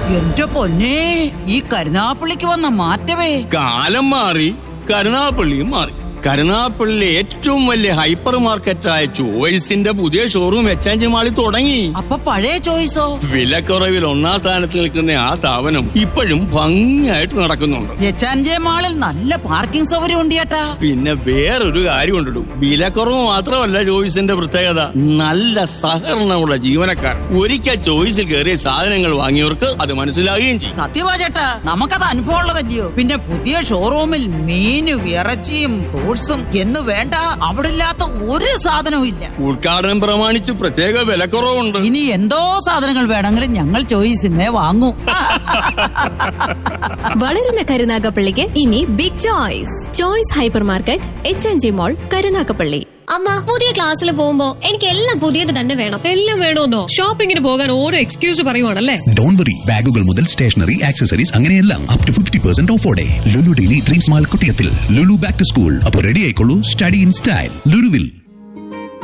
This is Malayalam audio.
എന്റെ പൊന്നേ, ഈ കരുനാപ്പള്ളിക്ക് വന്ന മാറ്റമേ. കാലം മാറി, കരുനാപ്പള്ളിയും മാറി. കരുനാപ്പള്ളിയിലെ ഏറ്റവും വലിയ ഹൈപ്പർ മാർക്കറ്റായ ചോയ്സിന്റെ പുതിയ ഷോറൂം എച്ച് മാളിൽ തുടങ്ങി. അപ്പൊ പഴയ ചോയ്സോ? വിലക്കുറവിൽ 1ാം സ്ഥാനത്ത് നിൽക്കുന്ന ആ സ്ഥാപനം ഇപ്പോഴും ഭംഗിയായിട്ട് നടക്കുന്നുണ്ട്. എച്ച് മാളിൽ നല്ല പാർക്കിംഗ് സൗകര്യം ഉണ്ട് ചേട്ടാ. പിന്നെ വേറൊരു കാര്യം ഉണ്ടിടും, വിലക്കുറവ് മാത്രമല്ല ചോയ്സിന്റെ പ്രത്യേകത, നല്ല സഹകരണമുള്ള ജീവനക്കാർ. ഒരിക്കൽ ചോയ്സിൽ കയറിയ സാധനങ്ങൾ വാങ്ങിയവർക്ക് അത് മനസ്സിലാകുകയും ചെയ്യും. സത്യവാ ചേട്ടാ, നമുക്കത് അനുഭവം ഉള്ളതല്ലയോ. പിന്നെ പുതിയ ഷോറൂമിൽ മീനും ഇറച്ചിയും ഫ്രൂട്ട്സും എന്ന് വേണ്ട, അവിടെ ഇല്ലാത്ത ഒരു സാധനവും ഇല്ല. ഉദ്ഘാടനം പ്രമാണിച്ച് പ്രത്യേക വിലക്കുറവുണ്ട്. ഇനി എന്തോ സാധനങ്ങൾ വേണമെങ്കിലും ഞങ്ങൾ ചോയ്സിനെ വാങ്ങൂ. വളരുന്ന കരുനാഗപ്പള്ളിക്ക് ഇനി big choice. Choice hyper market, H മോൾ, കരുനാഗപ്പള്ളി. അമ്മ, പുതിയ ക്ലാസ്സിൽ പോകുമ്പോ എനിക്ക് എല്ലാം പുതിയത് തന്നെ വേണം. എല്ലാം വേണമെന്നോ? ഷോപ്പിങ്ങിന് പോകാൻ ഓരോ എക്സ്ക്യൂസ് പറയുവാണല്ലേ? ഡോണ്ട് വറി, ബാഗുകൾ മുതൽ സ്റ്റേഷനറി, ആക്സസറീസ് അങ്ങനെയെല്ലാം up to 50% ഓഫോടെ. Lulu daily dreams mall കുട്ടിയത്തിൽ. Lulu back to school. അപ്പോൾ റെഡി ആയിക്കോളൂ, സ്റ്റഡി ഇൻ സ്റ്റൈൽ. ലുലുവിൽ.